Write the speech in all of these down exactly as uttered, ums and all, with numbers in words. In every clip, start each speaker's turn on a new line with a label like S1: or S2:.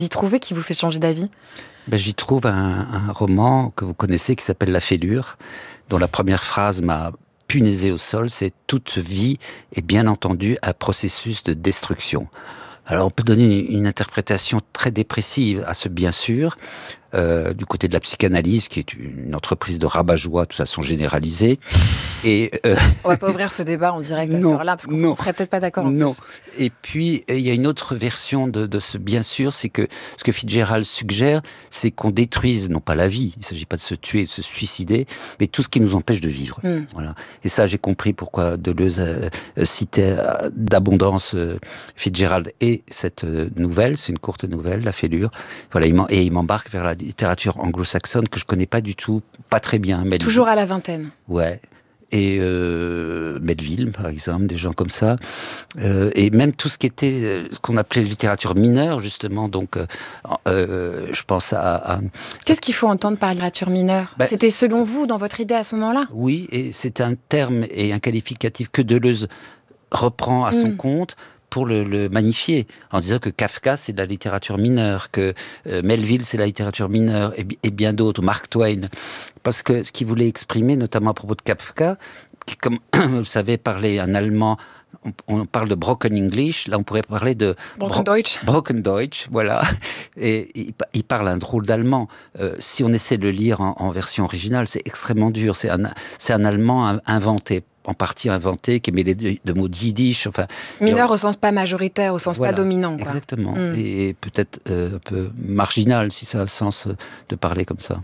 S1: y trouvez qui vous fait changer d'avis ?
S2: Ben, j'y trouve un, un roman que vous connaissez qui s'appelle La Fêlure, dont la première phrase m'a punaisé au sol, c'est « Toute vie est bien entendu un processus de destruction ». Alors on peut donner une, une interprétation très dépressive à ce « bien sûr », Euh, du côté de la psychanalyse, qui est une entreprise de rabat-joie de façon généralisée. Et euh...
S1: on va pas ouvrir ce débat en direct à
S2: non,
S1: cette heure-là, parce qu'on ne serait peut-être pas d'accord en
S2: non.
S1: plus.
S2: Et puis, il y a une autre version de, de ce bien sûr, c'est que ce que Fitzgerald suggère, c'est qu'on détruise, non pas la vie, il ne s'agit pas de se tuer, de se suicider, mais tout ce qui nous empêche de vivre. Mm. Voilà. Et ça, j'ai compris pourquoi Deleuze euh, citait euh, d'abondance euh, Fitzgerald et cette euh, nouvelle, c'est une courte nouvelle, La Fêlure. Voilà, il et il m'embarque vers la littérature anglo-saxonne que je connais pas du tout, pas très bien. Melville.
S1: Toujours à la vingtaine.
S2: Ouais. Et euh, Melville, par exemple, des gens comme ça. Euh, et même tout ce qui était, euh, ce qu'on appelait littérature mineure, justement. Donc, euh, euh, je pense à... à
S1: Qu'est-ce qu'il faut entendre par littérature mineure ? bah, C'était selon vous, dans votre idée à ce moment-là ?
S2: Oui, et c'est un terme et un qualificatif que Deleuze reprend à son mmh. compte pour le, le magnifier, en disant que Kafka, c'est de la littérature mineure, que euh, Melville, c'est de la littérature mineure, et, et bien d'autres, Mark Twain. Parce que ce qu'il voulait exprimer, notamment à propos de Kafka, qui, comme vous le savez, parlait un allemand, on, on parle de broken English, là on pourrait parler de...
S1: Broken bro- Deutsch.
S2: Broken Deutsch, voilà. Et il, il parle un drôle d'allemand. Euh, si on essaie de le lire en, en version originale, c'est extrêmement dur. C'est un, c'est un allemand inventé, en partie inventé, qui est mêlé de, de mots yiddish. Enfin,
S1: mineur au sens pas majoritaire, au sens voilà, pas dominant. Quoi.
S2: Exactement. Mm. Et peut-être euh, un peu marginal, si ça a le sens de parler comme ça.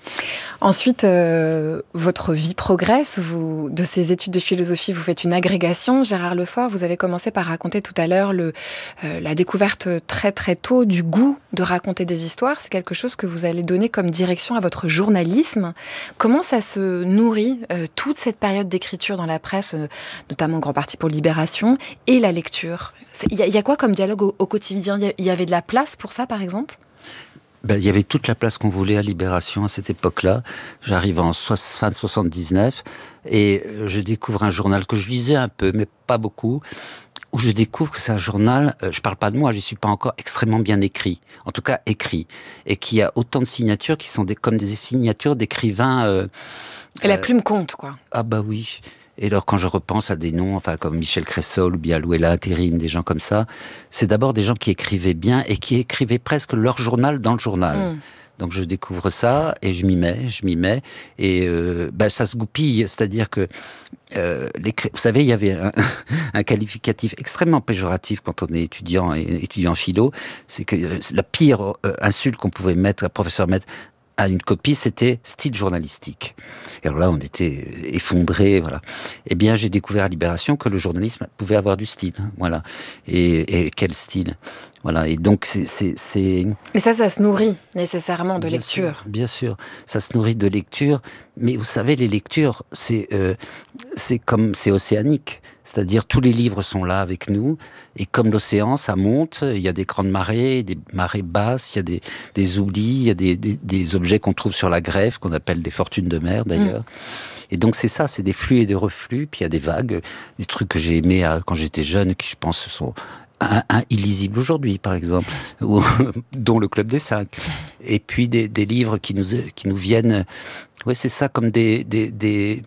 S1: Ensuite, euh, votre vie progresse. Vous, de ces études de philosophie, vous faites une agrégation. Gérard Lefort, vous avez commencé par raconter tout à l'heure le, euh, la découverte très très tôt du goût de raconter des histoires. C'est quelque chose que vous allez donner comme direction à votre journalisme. Comment ça se nourrit, euh, toute cette période d'écriture dans la presse, euh, notamment Grand Parti pour Libération, et la lecture ? Il y, y a quoi comme dialogue au, au quotidien ? Il y avait de la place pour ça, par exemple ?
S2: Ben, il y avait toute la place qu'on voulait à Libération à cette époque-là. J'arrive en so- fin de soixante-dix-neuf et je découvre un journal que je lisais un peu, mais pas beaucoup, où je découvre que c'est un journal, euh, je parle pas de moi, je suis pas encore extrêmement bien écrit, en tout cas écrit, et qui a autant de signatures qui sont des, comme des signatures d'écrivains... Euh,
S1: et la plume compte, quoi.
S2: Ah bah oui. Et alors, quand je repense à des noms, enfin, comme Michel Cressol ou bien Louella Intérim, des gens comme ça, c'est d'abord des gens qui écrivaient bien et qui écrivaient presque leur journal dans le journal. Mmh. Donc, je découvre ça et je m'y mets, je m'y mets. Et euh, ben, ça se goupille, c'est-à-dire que, euh, les, vous savez, il y avait un, un qualificatif extrêmement péjoratif quand on est étudiant et étudiant en philo, c'est que la pire euh, insulte qu'on pouvait mettre, un professeur mettre à une copie, c'était style journalistique. Et alors là, on était effondrés, voilà. Eh bien, j'ai découvert à Libération que le journalisme pouvait avoir du style, hein, voilà. Et, et quel style, voilà. Et donc, c'est, c'est, c'est...
S1: Et ça, ça se nourrit nécessairement de
S2: bien
S1: lecture.
S2: Sûr, bien sûr, ça se nourrit de lecture. Mais vous savez, les lectures, c'est, euh, c'est comme, c'est océanique. C'est-à-dire, tous les livres sont là avec nous. Et comme l'océan, ça monte. Il y a des grandes marées, des marées basses. Il y a des, des oublis. Il y a des, des, des objets qu'on trouve sur la grève, qu'on appelle des fortunes de mer, d'ailleurs. Mmh. Et donc, c'est ça, c'est des flux et des reflux. Puis il y a des vagues, des trucs que j'ai aimés quand j'étais jeune, qui, je pense, sont... Un, un illisible aujourd'hui, par exemple, ou, dont le Club des Cinq. Et puis des, des livres qui nous, qui nous viennent, ouais, c'est ça, comme des, des, des,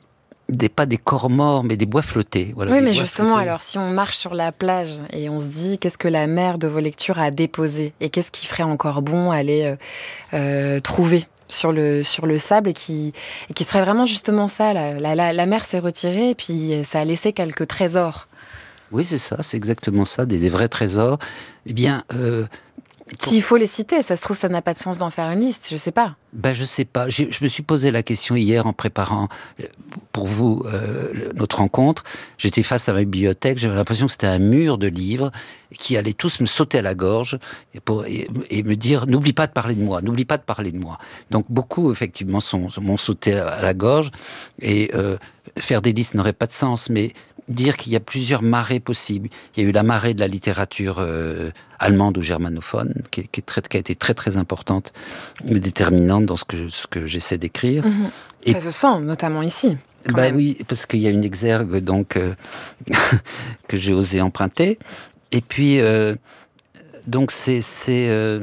S2: des pas des corps morts, mais des bois flottés. Voilà,
S1: oui,
S2: des
S1: mais
S2: bois
S1: justement,
S2: flottés.
S1: Alors, si on marche sur la plage et on se dit qu'est-ce que la mer de vos lectures a déposé et qu'est-ce qui ferait encore bon aller euh, euh, trouver sur le, sur le sable et qui, et qui serait vraiment justement ça, la, la, la, la mer s'est retirée et puis ça a laissé quelques trésors.
S2: Oui, c'est ça, c'est exactement ça, des, des vrais trésors. Eh bien... Euh,
S1: S'il faut les citer, ça se trouve, ça n'a pas de sens d'en faire une liste, je sais pas.
S2: Ben, je sais pas. Je, je me suis posé la question hier en préparant pour vous euh, notre rencontre. J'étais face à ma bibliothèque, j'avais l'impression que c'était un mur de livres qui allaient tous me sauter à la gorge et, pour, et, et me dire « n'oublie pas de parler de moi, n'oublie pas de parler de moi ». Donc beaucoup, effectivement, sont, m'ont sauté à la gorge et euh, faire des listes n'aurait pas de sens, mais dire qu'il y a plusieurs marées possibles. Il y a eu la marée de la littérature euh, allemande ou germanophone, qui, qui, est très, qui a été très très importante et déterminante dans ce que, je, ce que j'essaie d'écrire.
S1: Mmh. Et ça se sent, notamment ici.
S2: Bah même. Oui, parce qu'il y a une exergue donc euh, que j'ai osé emprunter. Et puis, euh, donc c'est... c'est euh,